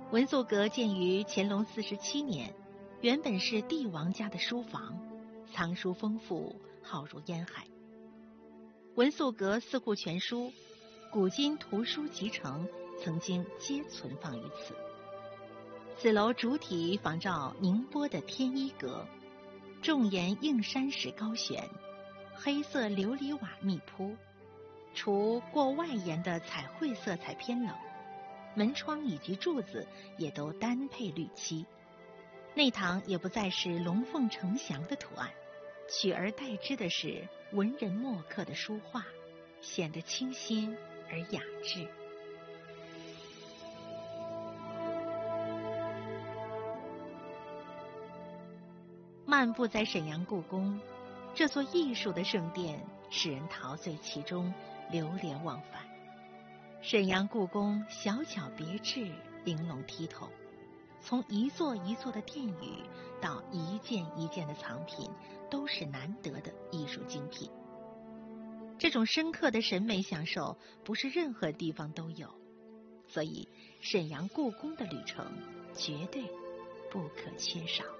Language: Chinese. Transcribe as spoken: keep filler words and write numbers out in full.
文素阁建于乾隆四十七年，原本是帝王家的书房，藏书丰富，浩如烟海。文素阁四库全书、古今图书集成曾经皆存放于此。此楼主体仿照宁波的天一阁，重檐映山石高悬，黑色琉璃瓦密铺，除过外檐的彩绘色彩偏冷，门窗以及柱子也都单配绿漆。内堂也不再是龙凤呈祥的图案，取而代之的是文人墨客的书画，显得清新而雅致。漫步在沈阳故宫，这座艺术的圣殿，使人陶醉其中，流连忘返。沈阳故宫小巧别致，玲珑剔透，从一座一座的殿宇到一件一件的藏品，都是难得的艺术精品。这种深刻的审美享受不是任何地方都有，所以沈阳故宫的旅程绝对不可缺少。